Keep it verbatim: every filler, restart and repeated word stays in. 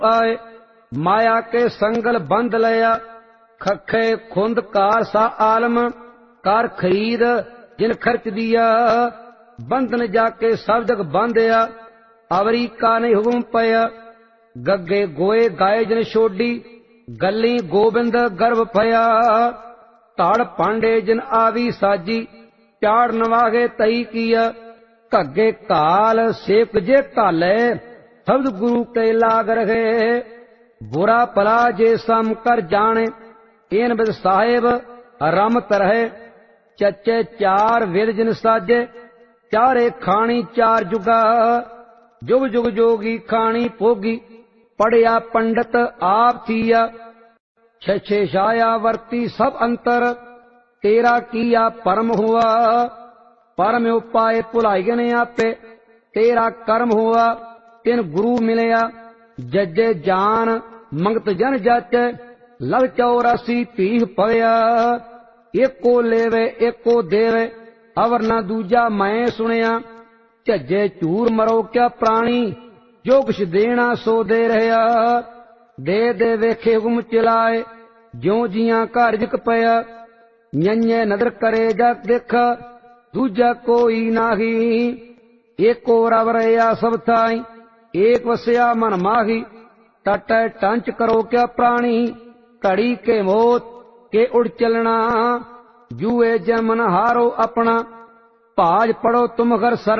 आए माया के संगल बंद लया खखे खुंद कार सा आलम कार खरीद जिन खर्च दिया बंधन जाके सब जग बांधया अवरी का नहीं हुकुम पया गग्गे गोए गाए जिन छोडी गली गोबिंद गर्भ पया ताड़ पांडे जिन आवी साजी चाड़ नवागे तई किया घग्गे काल सेक जे काले शब्द गुरु के लाग रहे बुरा भला जे सम कर जाने इन बिद साहेब रमत रहे चचे चार विद जिन साजे चारे खानी चार जुगा जुग जुग जोगी खानी भोगी पढ़िया पंडित आप थिया छे छाया वर्ती सब अंतर तेरा किया परम हुआ परम उपाय भुलाई गने आपे तेरा कर्म हुआ तिन गुरु मिलया जजे जान मंगत जन जाचे लव चौरासी तीह पवया एको लेवे एको देवे अवर न दूजा मैं सुनिया झज्जे झूर मरो क्या प्राणी जो कुछ देना सो दे रहा दे दे वेखे गुम चिलाए ज्यों जिया घर जिक पया नन्हे नदर करे जग देखा दूजा कोई नाही एको रव रहा सब थाई एक वसया मन माही टट टंच करो क्या प्राणी घड़ी के मौत के उड़ चलना जुए जमन हारो अपना भाज पड़ो तुम घर सर